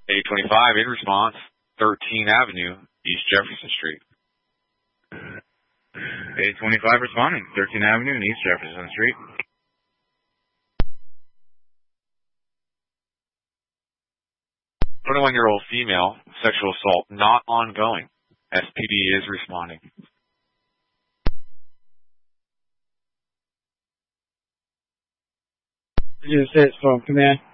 825 in response, 13 Avenue, East Jefferson Street. 825 responding, 13 Avenue and East Jefferson Street. 21-year-old female, sexual assault not ongoing. SPD is responding. United States Phone Command.